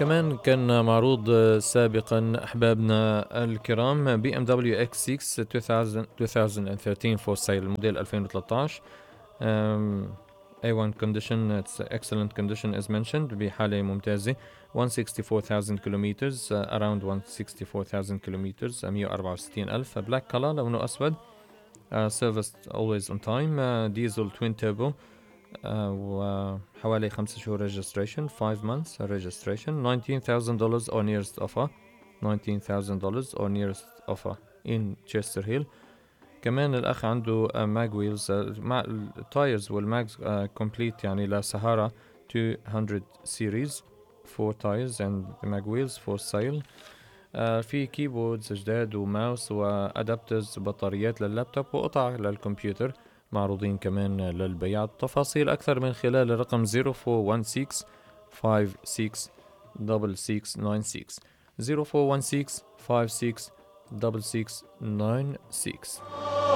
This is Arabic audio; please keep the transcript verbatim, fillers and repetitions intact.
كمان كان معروض آه، سابقا أحبابنا الكرام بي ام دبليو اكس ستة ألفين وثلاثة عشر for sale الموديل ألفين وثلاثة عشر. um, إيه وان condition, it's excellent condition as mentioned, بحالة ممتازة. مئة وستة وستين ألف kilometers, uh, around مئة وستة وستين ألف kilometers, مئة وأربعة وستين ألف. black color لونه أسود. uh, serviced always on time. uh, diesel twin turbo. uh, وحوالي خمسة شهور registration, five months registration. nineteen thousand dollars or nearest offer. nineteen thousand dollars or nearest offer in Chester Hill. كمان الأخ عنده ماج ويلز مع التايرز والماجز كومبليت يعني لسهارة two hundred series, four tires and mag wheels for sale. uh, في كيبوردز جداد وماوس وأدابترز بطاريات لللابتوب وقطع للكمبيوتر معروضين كمان للبيع. التفاصيل أكثر من خلال الرقم zero four one six five six six six nine six zero four one six five six six six nine six.